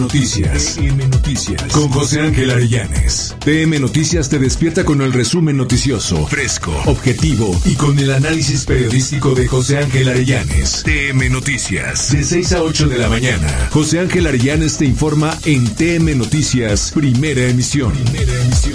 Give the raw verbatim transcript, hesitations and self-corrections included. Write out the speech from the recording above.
Noticias. T M Noticias. Con José Ángel Arellanes. T M Noticias te despierta con el resumen noticioso, fresco, objetivo y con el análisis periodístico de José Ángel Arellanes. T M Noticias. De seis a ocho de la mañana. José Ángel Arellanes te informa en T M Noticias, primera emisión. Primera emisión.